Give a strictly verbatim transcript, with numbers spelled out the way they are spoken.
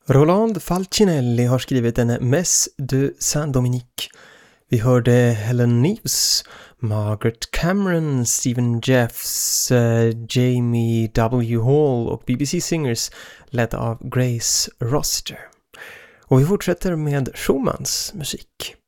Roland Falcinelli har skrivit en Messe de Saint-Dominique. Vi hörde Helen Neves, Margaret Cameron, Stephen Jeffs, uh, Jamie W. Hall och B B C Singers ledda av Grace Roster. Och vi fortsätter med Schumanns musik.